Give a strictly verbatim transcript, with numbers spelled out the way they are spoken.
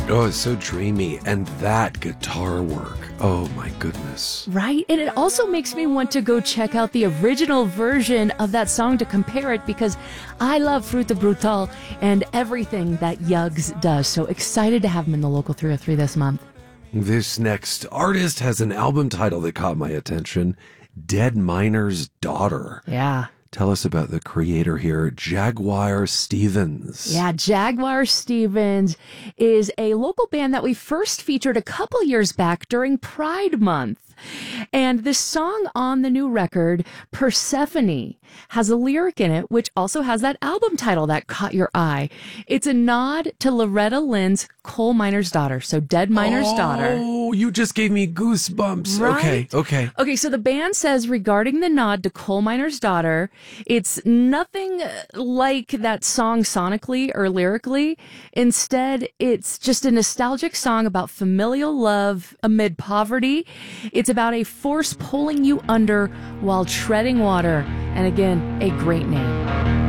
Oh, it's so dreamy. And that guitar work. Oh, my goodness. Right? And it also makes me want to go check out the original version of that song to compare it, because I love Fruta Brutal and everything that Yugs does. So excited to have him in the Local three oh three this month. This next artist has an album title that caught my attention, Dead Miner's Daughter. Yeah. Tell us about the creator here, Jaguar Stevens. Yeah, Jaguar Stevens is a local band that we first featured a couple years back during Pride Month. And this song on the new record, Persephone, has a lyric in it which also has that album title that caught your eye. It's a nod to Loretta Lynn's Coal Miner's Daughter. So Dead Miner's oh, Daughter. Oh, you just gave me goosebumps. Right? Okay, okay. Okay, so the band says regarding the nod to Coal Miner's Daughter, it's nothing like that song sonically or lyrically. Instead, it's just a nostalgic song about familial love amid poverty. It's about a force pulling you under while treading water. And again, a great name.